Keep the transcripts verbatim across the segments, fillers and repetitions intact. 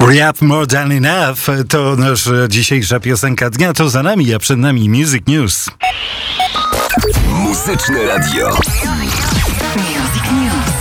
Rap More Than Enough to nasza dzisiejsza piosenka dnia. To za nami, a przed nami Music News. Muzyczne radio. Music News.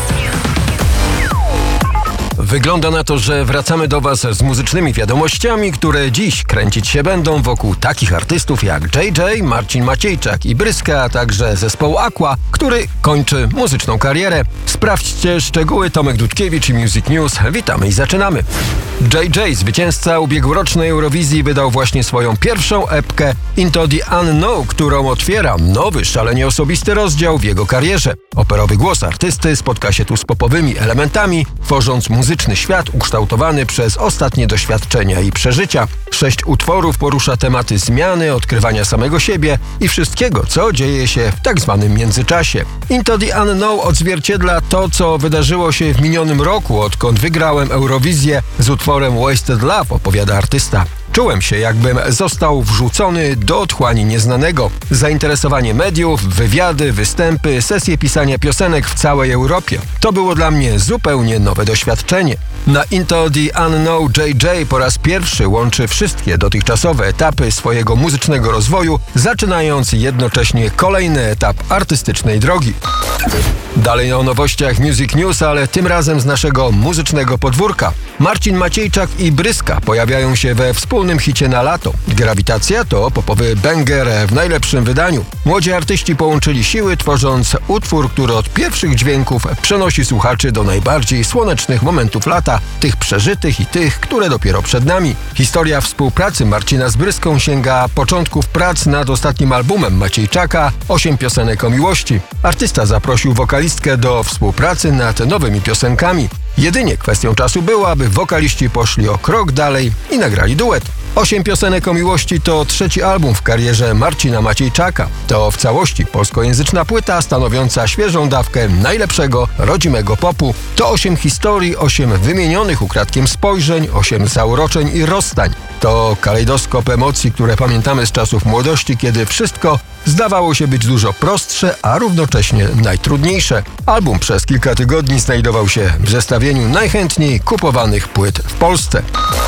Wygląda na to, że wracamy do Was z muzycznymi wiadomościami, które dziś kręcić się będą wokół takich artystów jak J J, Marcin Maciejczak i Bryska, a także zespołu Aqua, który kończy muzyczną karierę. Sprawdźcie szczegóły. Tomek Dudkiewicz i Music News. Witamy i zaczynamy. J J, zwycięzca ubiegłorocznej Eurowizji, wydał właśnie swoją pierwszą epkę Into the Unknown, którą otwiera nowy, szalenie osobisty rozdział w jego karierze. Operowy głos artysty spotka się tu z popowymi elementami, tworząc muzyczny świat ukształtowany przez ostatnie doświadczenia i przeżycia. Sześć utworów porusza tematy zmiany, odkrywania samego siebie i wszystkiego, co dzieje się w tak zwanym międzyczasie. Into the Unknown odzwierciedla to, co wydarzyło się w minionym roku, odkąd wygrałem Eurowizję z utworem Wasted Love, opowiada artysta. Czułem się, jakbym został wrzucony do otchłani nieznanego. Zainteresowanie mediów, wywiady, występy, sesje pisania piosenek w całej Europie. To było dla mnie zupełnie nowe doświadczenie. Na Into the Unknown J J po raz pierwszy łączy wszystkie dotychczasowe etapy swojego muzycznego rozwoju, zaczynając jednocześnie kolejny etap artystycznej drogi. Dalej o nowościach Music News, ale tym razem z naszego muzycznego podwórka. Marcin Maciejczak i Bryska pojawiają się we wspólnym hicie na lato. Grawitacja to popowy banger w najlepszym wydaniu. Młodzi artyści połączyli siły, tworząc utwór, który od pierwszych dźwięków przenosi słuchaczy do najbardziej słonecznych momentów lata, tych przeżytych i tych, które dopiero przed nami. Historia współpracy Marcina z Bryską sięga początków prac nad ostatnim albumem Maciejczaka Osiem piosenek o miłości. Artysta zaprosił wokalistkę do współpracy nad nowymi piosenkami. Jedynie kwestią czasu było, aby wokaliści poszli o krok dalej i nagrali duet. Osiem piosenek o miłości to trzeci album w karierze Marcina Maciejczaka. To w całości polskojęzyczna płyta stanowiąca świeżą dawkę najlepszego rodzimego popu. To osiem historii, osiem wymienionych ukradkiem spojrzeń, osiem zauroczeń i rozstań. To kalejdoskop emocji, które pamiętamy z czasów młodości, kiedy wszystko zdawało się być dużo prostsze, a równocześnie najtrudniejsze. Album przez kilka tygodni znajdował się w zestawieniu najchętniej kupowanych płyt w Polsce.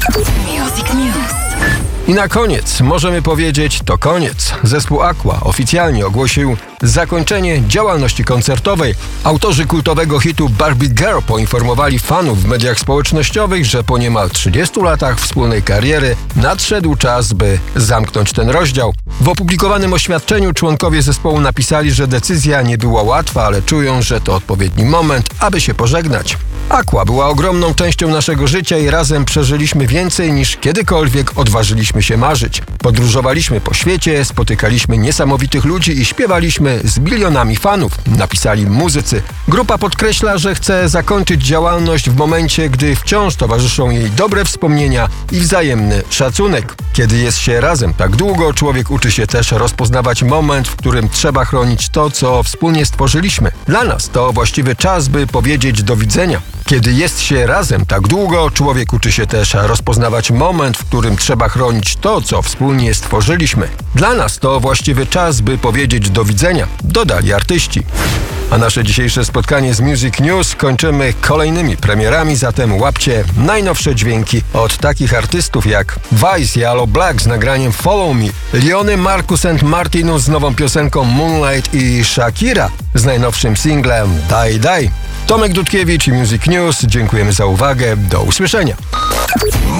Music News. I na koniec możemy powiedzieć, to koniec. Zespół Aqua oficjalnie ogłosił zakończenie działalności koncertowej. Autorzy kultowego hitu Barbie Girl poinformowali fanów w mediach społecznościowych, że po niemal trzydziestu latach wspólnej kariery nadszedł czas, by zamknąć ten rozdział. W opublikowanym oświadczeniu członkowie zespołu napisali, że decyzja nie była łatwa, ale czują, że to odpowiedni moment, aby się pożegnać. Aqua była ogromną częścią naszego życia i razem przeżyliśmy więcej niż kiedykolwiek odważyliśmy się marzyć. Podróżowaliśmy po świecie, spotykaliśmy niesamowitych ludzi i śpiewaliśmy z milionami fanów, napisali muzycy. Grupa podkreśla, że chce zakończyć działalność w momencie, gdy wciąż towarzyszą jej dobre wspomnienia i wzajemny szacunek. Kiedy jest się razem tak długo, człowiek uczy się też rozpoznawać moment, w którym trzeba chronić to, co wspólnie stworzyliśmy. Dla nas to właściwy czas, by powiedzieć do widzenia. Kiedy jest się razem tak długo, człowiek uczy się też rozpoznawać moment, w którym trzeba chronić to, co wspólnie stworzyliśmy. Dla nas to właściwy czas, by powiedzieć do widzenia, dodali artyści. A nasze dzisiejsze spotkanie z Music News kończymy kolejnymi premierami, zatem łapcie najnowsze dźwięki od takich artystów jak Vice i Aloe Blacc z nagraniem Follow Me, Leony Marcus and Martinus z nową piosenką Moonlight i Shakira z najnowszym singlem Die Die. Tomek Dudkiewicz i Music News. Dziękujemy za uwagę. Do usłyszenia.